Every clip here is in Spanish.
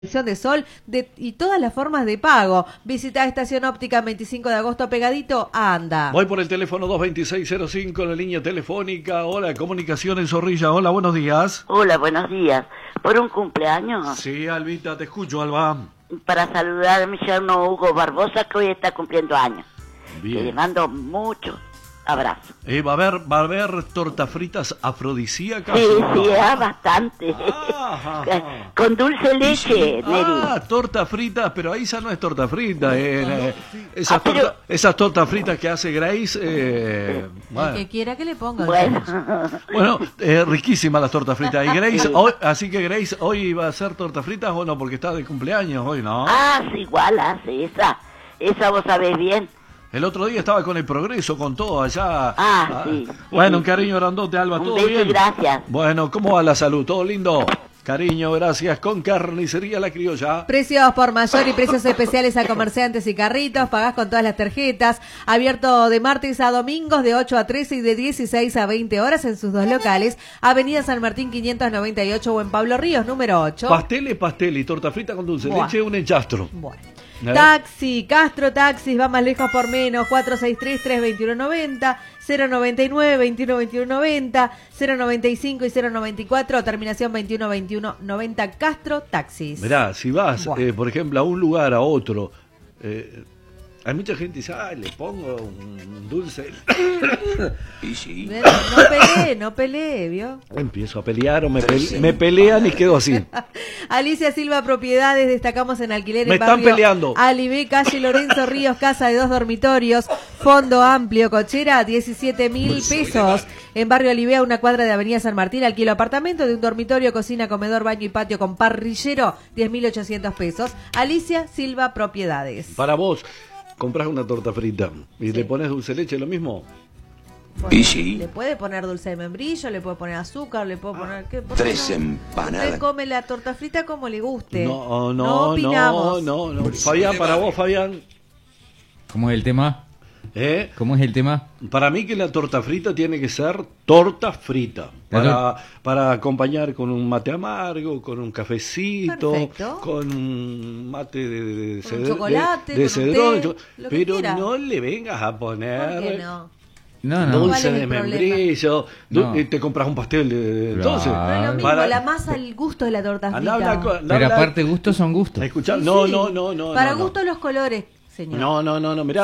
de sol y todas las formas de pago. Visita Estación Óptica 25 de agosto pegadito a Anda. Voy por el teléfono 22605, la línea telefónica. Hola, comunicación en Zorrilla. Hola, buenos días. Hola, buenos días. ¿Por un cumpleaños? Sí, Albita, te escucho, Alba. Para saludar a mi yerno Hugo Barbosa, que hoy está cumpliendo años. Bien. Que le mando muchos abrazos. ¿Va a haber tortas fritas afrodisíacas? Sí, bastante. Con dulce leche, Neri. Tortas fritas, pero ahí ya no es torta frita. Esas tortas fritas que hace Grace. El que quiera que le ponga. Bueno, riquísimas las tortas fritas. Y Grace, así que Grace, ¿hoy va a hacer tortas fritas o no? Porque está de cumpleaños hoy, ¿no? Sí, igual hace esa. Esa vos sabés bien. El otro día estaba con el Progreso, con todo allá. Sí. Bueno, un cariño grandote, Alba, ¿todo bien? Un beso y gracias. Bueno, ¿cómo va la salud? ¿Todo lindo? Cariño, gracias. Con Carnicería La Criolla. Precios por mayor y precios especiales a comerciantes y carritos. Pagás con todas las tarjetas. Abierto de martes a domingos de 8 a 13 y de 16 a 20 horas en sus dos locales. Avenida San Martín 598 o en Pablo Ríos, número 8. Pastel y torta frita con dulce leche, un enchastro. Bueno. Taxi, Castro Taxis, va más lejos por menos, 463-321-90, 099-21-21-90, 095 y 094, terminación 21-21-90, Castro Taxis. Mirá, si vas, por ejemplo, a un lugar, a otro, hay mucha gente que dice, le pongo un dulce. Y sí. No pelee, ¿vio? Empiezo a pelear o me pelean y quedo así. Alicia Silva Propiedades, destacamos en alquiler me en barrio están peleando. Alibé, calle Lorenzo Ríos, casa de 2 dormitorios, fondo amplio, cochera, 17.000 pesos. En barrio Alibé, a una cuadra de avenida San Martín, alquilo apartamento de un dormitorio, cocina, comedor, baño y patio con parrillero, 10.800 pesos. Alicia Silva Propiedades. Para vos, compras una torta frita y le pones dulce leche, ¿lo mismo? Bueno, ¿y sí? Le puede poner dulce de membrillo, le puede poner azúcar, le puede poner... ¿qué? 3 empanadas. Usted come la torta frita como le guste. No. Fabián, para vos, Fabián. ¿Cómo es el tema? ¿Cómo es el tema? Para mí que la torta frita tiene que ser torta frita. Para acompañar con un mate amargo, con un cafecito, con un mate de chocolate, de cedrón. Pero no le vengas a poner... ¿Por qué no? Dulce de membrillo, te compras un pastel entonces. No es lo mismo, la masa, el gusto de la torta frita. Pero aparte gustos son gustos. Escuchá, sí, no. Para gusto los colores, señor. No, mirá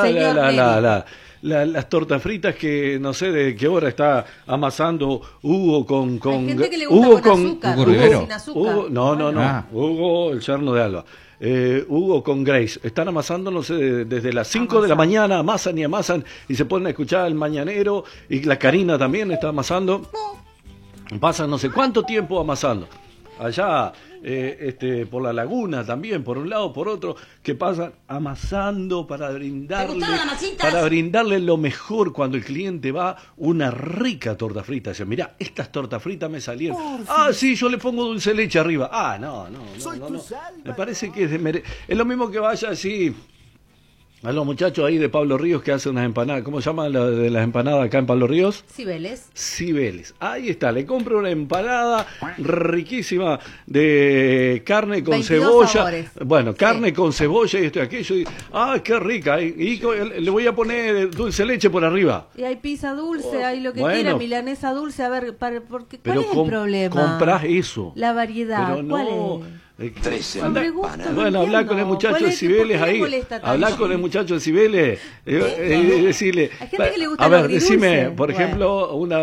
las tortas fritas que no sé de qué hora está amasando Hugo con hay gente que le gusta con azúcar, Hugo Rivero. Sin azúcar. Hugo, el yerno de Alba. Hugo con Grace, están amasando, no sé, desde las 5 de la mañana, amasan y se ponen a escuchar el mañanero, y la Karina también está amasando, pasan no sé cuánto tiempo amasando, allá por la laguna también, por un lado, por otro, que pasan amasando para brindarle lo mejor cuando el cliente va, una rica torta frita. Dice, mirá, estas tortas fritas me salieron. Sí, yo le pongo dulce leche arriba. No. Me parece que es lo mismo que vaya así a los muchachos ahí de Pablo Ríos que hacen unas empanadas. ¿Cómo se llama la de las empanadas acá en Pablo Ríos? Cibeles. Ahí está, le compro una empanada riquísima de carne con cebolla. Sabores. Bueno, carne con cebolla y esto y aquello. Qué rica. Y le voy a poner dulce leche por arriba. Y hay pizza dulce, hay lo que quiera, milanesa dulce. A ver, ¿cuál es el problema? Comprás eso. La variedad, pero ¿cuál no, es? 3 empanadas. Bueno, hablar con el muchacho de Cibeles ahí. Hablar con el muchacho de Cibeles y decirle. Hay gente que le gusta a ver, agridulce. decime, por ejemplo, una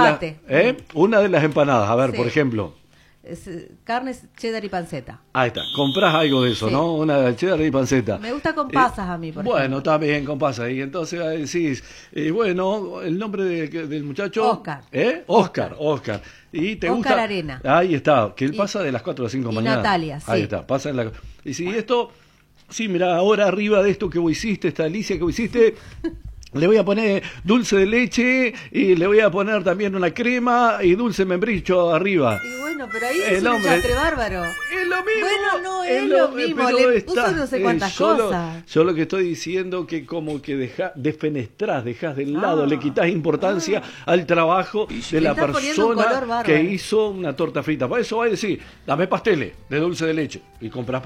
de las empanadas. A ver, por ejemplo. Carne, cheddar y panceta. Ahí está, comprás algo de eso, ¿no? Una de cheddar y panceta. Me gusta con pasas a mí, por Bueno, ejemplo. está bien, con pasas. Y entonces decís, bueno, el nombre del muchacho... Oscar. Oscar. ¿Y te Oscar gusta? Arena. Ahí está, que él pasa de las 4 a las 5 de la mañana. Natalia, sí. Ahí está, pasa en la... Y si esto... Sí, mirá, ahora arriba de esto que vos hiciste, esta Alicia que vos hiciste... Le voy a poner dulce de leche y le voy a poner también una crema y dulce membrillo arriba. Y bueno, pero ahí es un desastre bárbaro. Es lo mismo. Bueno, no es lo mismo. Le puso no sé cuántas cosas. Yo lo que estoy diciendo que como que defenestrás, dejás de lado, le quitas importancia al trabajo de la persona que hizo una torta frita. Por eso va a decir, dame pasteles de dulce de leche y compras